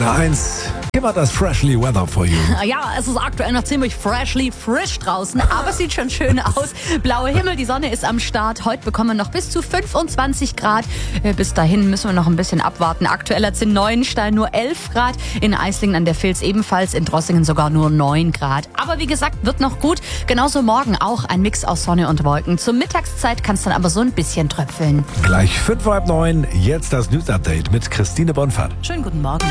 Antenne 1. Immer das Freshly Weather for you. Ja, es ist aktuell noch ziemlich frisch draußen, aber es sieht schon schön aus. Blauer Himmel, die Sonne ist am Start. Heute bekommen wir noch bis zu 25 Grad. Bis dahin müssen wir noch ein bisschen abwarten. Aktuell hat es in Neuenstein nur 11 Grad, in Eislingen an der Vils ebenfalls, in Drossingen sogar nur 9 Grad. Aber wie gesagt, wird noch gut. Genauso morgen auch ein Mix aus Sonne und Wolken. Zur Mittagszeit kann es dann aber so ein bisschen tröpfeln. Gleich 5:30, jetzt das News-Update mit Christine Bonfart. Schönen guten Morgen.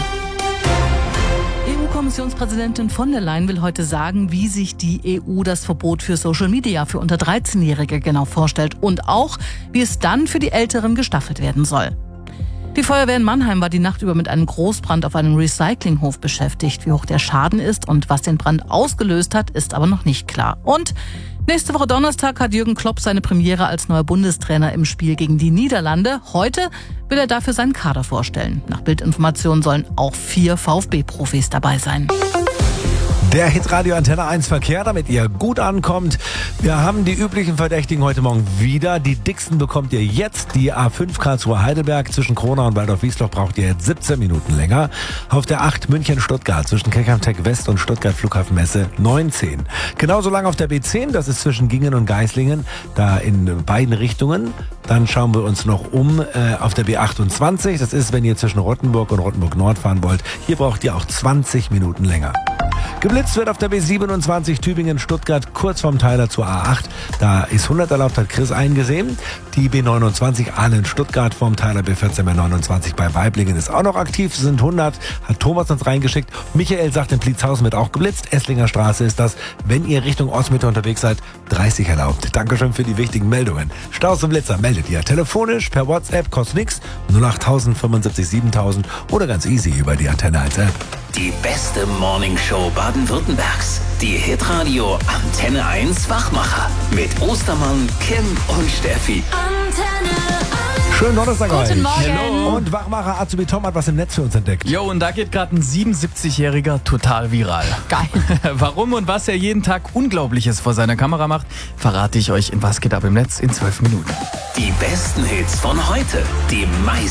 EU-Kommissionspräsidentin von der Leyen will heute sagen, wie sich die EU das Verbot für Social Media für unter 13-Jährige genau vorstellt und auch, wie es dann für die Älteren gestaffelt werden soll. Die Feuerwehr in Mannheim war die Nacht über mit einem Großbrand auf einem Recyclinghof beschäftigt. Wie hoch der Schaden ist und was den Brand ausgelöst hat, ist aber noch nicht klar. Und nächste Woche Donnerstag hat Jürgen Klopp seine Premiere als neuer Bundestrainer im Spiel gegen die Niederlande. Heute will er dafür seinen Kader vorstellen. Nach Bildinformationen sollen auch 4 VfB-Profis dabei sein. Der Hitradio Antenne 1 Verkehr, damit ihr gut ankommt. Wir haben die üblichen Verdächtigen heute Morgen wieder. Die dicksten bekommt ihr jetzt. Die A5 Karlsruhe-Heidelberg zwischen Kronau und Waldorf-Wiesloch braucht ihr jetzt 17 Minuten länger. Auf der 8 München-Stuttgart zwischen Keckernteck West und Stuttgart Flughafenmesse 19. Genauso lang auf der B10, das ist zwischen Gingen und Geislingen, da in beiden Richtungen. Dann schauen wir uns noch auf der B28. Das ist, wenn ihr zwischen Rottenburg und Rottenburg Nord fahren wollt. Hier braucht ihr auch 20 Minuten länger. Geblitzt wird auf der B27 Tübingen-Stuttgart kurz vorm Teiler zur A8. Da ist 100 erlaubt, hat Chris eingesehen. Die B29 Ahlen-Stuttgart vorm Teiler B14 B29 bei Weiblingen ist auch noch aktiv. Sind 100, hat Thomas uns reingeschickt. Michael sagt, in Pliezhausen wird auch geblitzt. Esslinger Straße ist das. Wenn ihr Richtung Ostmitte unterwegs seid, 30 erlaubt. Dankeschön für die wichtigen Meldungen. Staus und Blitzer meldet ihr telefonisch, per WhatsApp, kostet nix. 08000 75 7000 oder ganz easy über die Antenne 1 App. Die beste Morningshow Baden-Württembergs. Die Hitradio Antenne 1 Wachmacher. Mit Ostermann, Kim und Steffi. Antenne 1. Schönen Donnerstag euch. Guten Morgen. Hello. Und Wachmacher Azubi Tom hat was im Netz für uns entdeckt. Jo, und da geht gerade ein 77-Jähriger total viral. Geil. Warum und was er jeden Tag Unglaubliches vor seiner Kamera macht, verrate ich euch in Was geht ab im Netz in 12 Minuten. Die besten Hits von heute. Die meisten